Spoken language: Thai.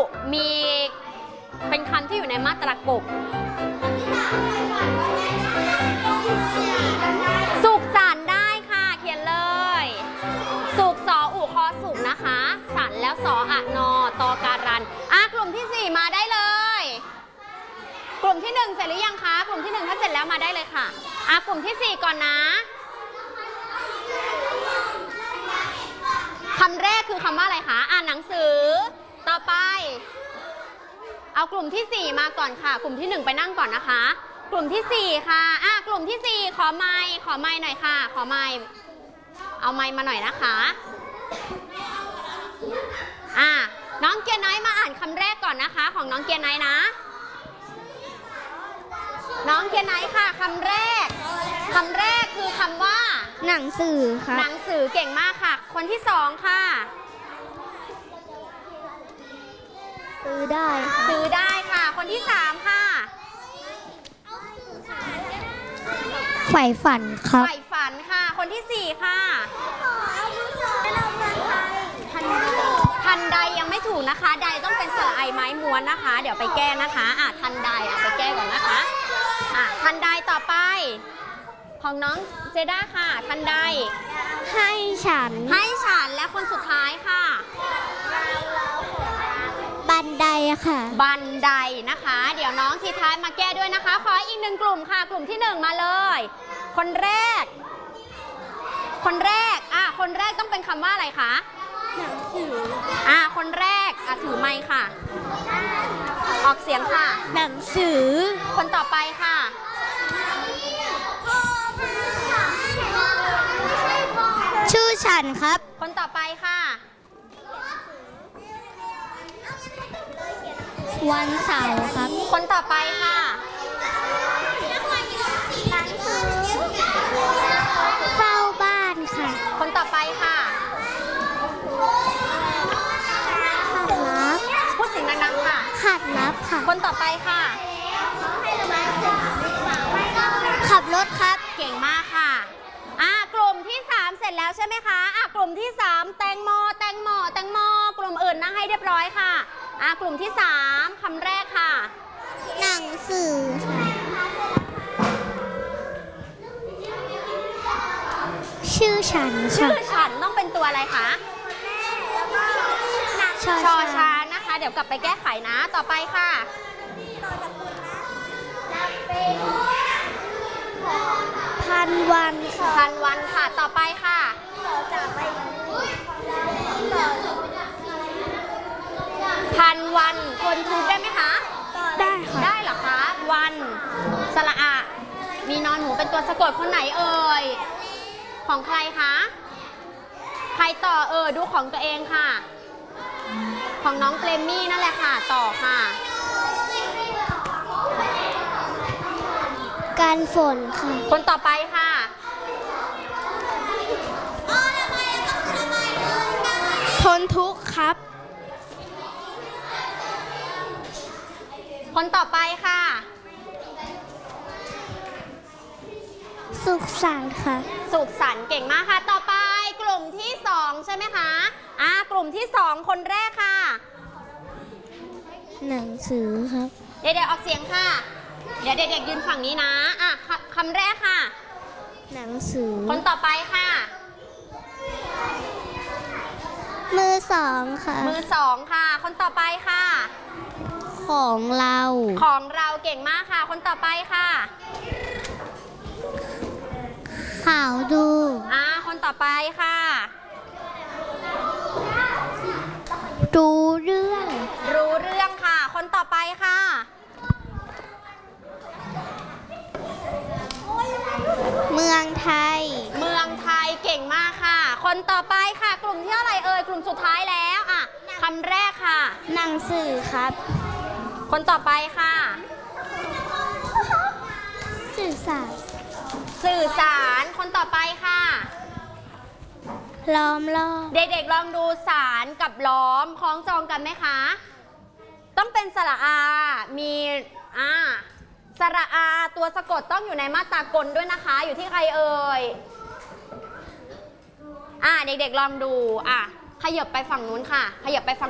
มีเป็นคำที่อยู่ในมาตรากบสุขสันต์ได้ค่ะเขียนเลยสุขสออุคอสุขนะคะสันแล้วสออะนอตอการันกลุ่มที่4มาได้เลยกลุ่มที่1เสร็จหรือยังคะกลุ่มที่1ถ้าเสร็จแล้วมาได้เลยค่ะกลุ่มที่4ก่อนนะคำแรกคือคำว่าอะไรคะอ่านหนังสือต่อไปเอากลุ่มที่4มาก่อนค่ะกลุ่มที่1ไปนั่งก่อนนะคะกลุ่มที่4ค่ะกลุ่มที่4ขอไมค์หน่อยค่ะขอไมค์เอาไมค์มาหน่อยนะคะน้องเกียร์ไนท์มาอ่านคำแรกก่อนนะคะของน้องเกียร์ไนท์นะน้องเกียร์ไนท์ค่ะคำแรกคือคำว่าหนังสือค่ะหนังสือเก่งมากค่ะคนที่2ค่ะซื้อได้ค่ะคนที่3ค่ะใฝ่ฝันครับใฝ่ฝันค่ะคนที่4ค่ะทันใดยังไม่ถูกนะคะใดต้องเป็นสระไอไม้ม้วนนะคะเดี๋ยวไปแก้นะคะทันใดไปแก้ก่อนนะคะทันใดต่อไปของน้องเจด้าค่ะทันใดให้ฉันและคนสุดท้ายค่ะบันไดค่ะบันไดนะคะเดี๋ยวน้องทีท้ายมาแก้ด้วยนะคะขออีก1กลุ่มค่ะกลุ่มที่1มาเลยคนแรกคนแรกต้องเป็นคำว่าอะไรคะหนังสือคนแรกถือไมค์ค่ะออกเสียงค่ะหนังสือคนต่อไปค่ะชื่อฉันครับคนต่อไปค่ะวันเสาร์ครับคนต่อไปค่ะหนังสือเฝ้าบ้านค่ะคนต่อไปค่ะขัดนับพูดเสียงดังๆค่ะขัดนับค่ะคนต่อไปค่ะขับรถครับเก่งมากค่ะกลุ่มที่3เสร็จแล้วใช่ไหมคะกลุ่มที่3แตงโมกลุ่มอื่นนั่งให้เรียบร้อยค่ะกลุ่มที่3คำแรกค่ะหนังสือชื่อฉันต้องเป็นตัวอะไรคะชอช้างนะคะเดี๋ยวกลับไปแก้ไขนะต่อไปค่ะพันวันค่ะต่อไปค่ะพันวันคนทุกได้ไหมคะได้ค่ะได้เหรอคะวันสระอะมีนอนหนูเป็นตัวสะกดคนไหนเอ่ยของใครคะใครต่อดูของตัวเองค่ะของน้องเกรมมี่นั่นแหละค่ะต่อค่ะการฝนค่ะคนต่อไปค่ะทนทุกข์ครับคนต่อไปค่ะสุขสันต์ค่ะสุขสันต์เก่งมากค่ะต่อไปกลุ่มที่2ใช่ไหมคะกลุ่มที่2คนแรกค่ะหนังสือครับเด็กๆออกเสียงค่ะเดี๋ยวเด็กๆยืนฝั่งนี้นะคำแรกค่ะหนังสือคนต่อไปค่ะมือสองค่ะค่ะคนต่อไปค่ะของเราเก่งมากค่ะคนต่อไปค่ะข่าวดูคนต่อไปค่ะรู้เรื่องค่ะคนต่อไปค่ะเมืองไทยเก่งมากค่ะคนต่อไปค่ะกลุ่มที่อะไรกลุ่มสุดท้ายแล้วคำแรกค่ะหนังสือครับคนต่อไปค่ะสื่อสารคนต่อไปค่ะล้อมรอบเด็กๆลองดูสารกับล้อมคล้องจองกันไหมคะต้องเป็นสระอามีสระอาตัวสะกดต้องอยู่ในมาตรากลด้วยนะคะอยู่ที่ใครเอ่ยเด็กๆลองดูขยับไปฝั่งนู้นค่ะขยับไปฝั่ง